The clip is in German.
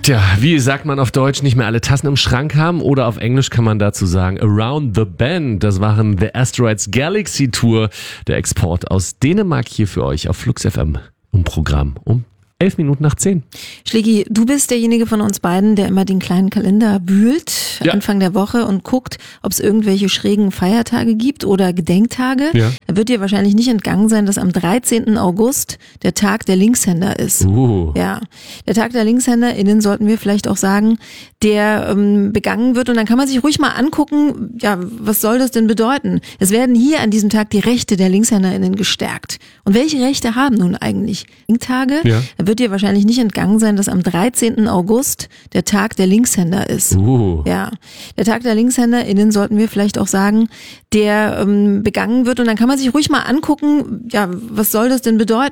Tja, wie sagt man auf Deutsch, nicht mehr alle Tassen im Schrank haben, oder auf Englisch kann man dazu sagen Around the Bend. Das waren The Asteroids Galaxy Tour, der Export aus Dänemark hier für euch auf Flux FM im Programm um 11 Minuten nach 10. Schlägi, du bist derjenige von uns beiden, der immer den kleinen Kalender wühlt, Anfang der Woche, und guckt, ob es irgendwelche schrägen Feiertage gibt oder Gedenktage. Ja. Da wird dir wahrscheinlich nicht entgangen sein, dass am 13. August der Tag der Linkshänder ist. Ja, der Tag der LinkshänderInnen, sollten wir vielleicht auch sagen, der begangen wird, und dann kann man sich ruhig mal angucken, ja, was soll das denn bedeuten? Es werden hier an diesem Tag die Rechte der LinkshänderInnen gestärkt. Und welche Rechte haben nun eigentlich Gedenktage? Ja. Da wird dir wahrscheinlich nicht entgangen sein, dass am 13. August der Tag der Linkshänder ist. Ja, der Tag der LinkshänderInnen, sollten wir vielleicht auch sagen, der begangen wird, und dann kann man sich ruhig mal angucken, ja, was soll das denn bedeuten?